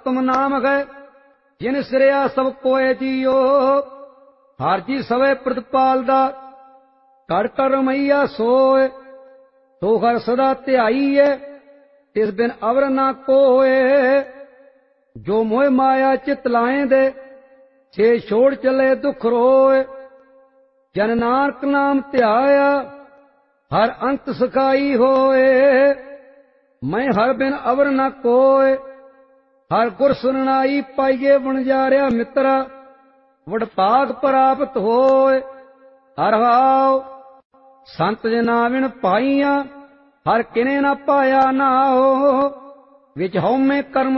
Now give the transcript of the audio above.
तुम नाम है जिन सिरिया सब कोय जियो। हर जी सवे प्रतिपालदा कर कर रमैया सोय। तो हर सदा ध्याईए तिस बिन अवर ना कोय। जो मोह माया चित लाए दे छे छोड़ चले दुख रोय। जन नानक नाम ध्याया हर अंत सखाई होए। मैं हर बिन अवर न कोय हर गुर सुननाई पाइये वणजारिया मित्रा वड भाग प्राप्त होय। हर हाव संत जना विन पाइया हर किने न पाया नाओ। विच हਉ में कर्म